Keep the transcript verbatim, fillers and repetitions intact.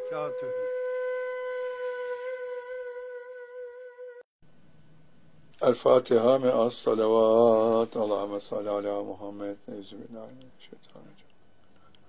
وبركاته. El-Fatiha me'as salavat. Allahümme salli ala Muhammed. Nezbillahi. Şeytanirracim.